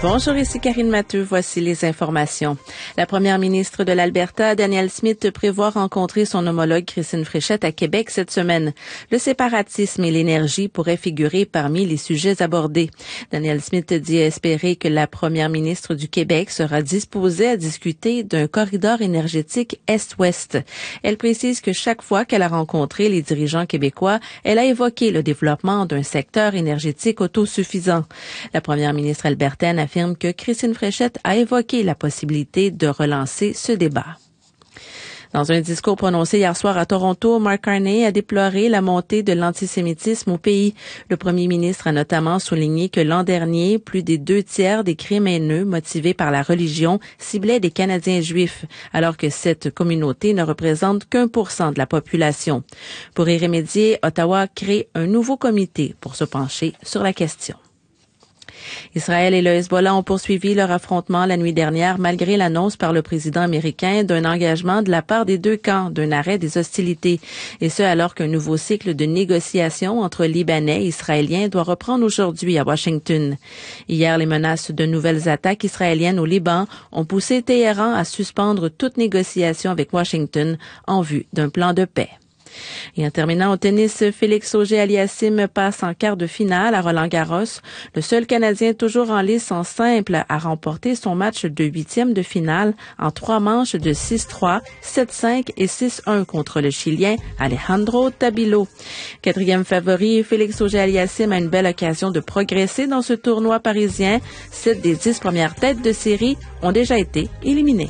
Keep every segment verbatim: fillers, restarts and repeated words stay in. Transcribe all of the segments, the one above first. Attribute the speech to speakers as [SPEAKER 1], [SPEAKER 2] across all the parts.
[SPEAKER 1] Bonjour, ici Karine Matteux. Voici les informations. La première ministre de l'Alberta, Danielle Smith, prévoit rencontrer son homologue Christine Fréchette à Québec cette semaine. Le séparatisme et l'énergie pourraient figurer parmi les sujets abordés. Danielle Smith dit espérer que la première ministre du Québec sera disposée à discuter d'un corridor énergétique Est-Ouest. Elle précise que chaque fois qu'elle a rencontré les dirigeants québécois, elle a évoqué le développement d'un secteur énergétique autosuffisant. La première ministre albertaine affirme que Christine Fréchette a évoqué la possibilité de relancer ce débat. Dans un discours prononcé hier soir à Toronto, Mark Carney a déploré la montée de l'antisémitisme au pays. Le premier ministre a notamment souligné que l'an dernier, plus des deux tiers des crimes haineux motivés par la religion ciblaient des Canadiens juifs, alors que cette communauté ne représente qu'un pour cent de la population. Pour y remédier, Ottawa crée un nouveau comité pour se pencher sur la question. Israël et le Hezbollah ont poursuivi leur affrontement la nuit dernière malgré l'annonce par le président américain d'un engagement de la part des deux camps d'un arrêt des hostilités. Et ce, alors qu'un nouveau cycle de négociations entre Libanais et Israéliens doit reprendre aujourd'hui à Washington. Hier, les menaces de nouvelles attaques israéliennes au Liban ont poussé Téhéran à suspendre toute négociation avec Washington en vue d'un plan de paix. Et en terminant au tennis, Félix Auger-Aliassime passe en quart de finale à Roland-Garros. Le seul Canadien toujours en lice en simple a remporté son match de huitième de finale en trois manches de six trois, sept cinq et six un contre le Chilien Alejandro Tabilo. Quatrième favori, Félix Auger-Aliassime a une belle occasion de progresser dans ce tournoi parisien. Sept des dix premières têtes de série ont déjà été éliminées.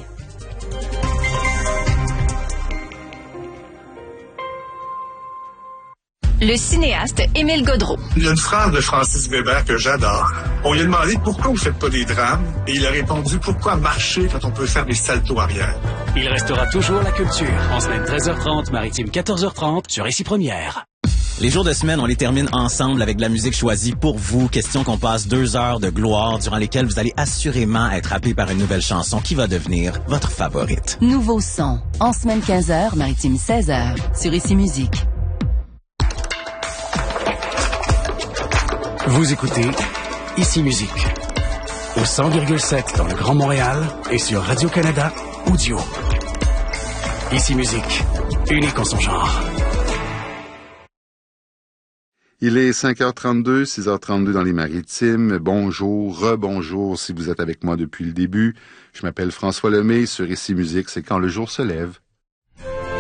[SPEAKER 2] Le cinéaste Émile Gaudreau.
[SPEAKER 3] Il y a une phrase de Francis Weber que j'adore. On lui a demandé pourquoi vous faites pas des drames et il a répondu pourquoi marcher quand on peut faire des saltos arrière.
[SPEAKER 4] Il restera toujours la culture. En semaine treize heures trente, maritime quatorze heures trente sur Ici Première.
[SPEAKER 5] Les jours de semaine, on les termine ensemble avec de la musique choisie pour vous. Question qu'on passe deux heures de gloire durant lesquelles vous allez assurément être happé par une nouvelle chanson qui va devenir votre favorite.
[SPEAKER 2] Nouveau son. En semaine quinze heures, maritime seize heures sur Ici Musique.
[SPEAKER 4] Vous écoutez Ici Musique au cent virgule sept dans le Grand Montréal et sur Radio-Canada Audio. Ici Musique, unique en son genre.
[SPEAKER 6] Il est cinq heures trente-deux, six heures trente-deux dans les Maritimes. Bonjour, rebonjour si vous êtes avec moi depuis le début. Je m'appelle François Lemay. Sur Ici Musique, c'est quand le jour se lève.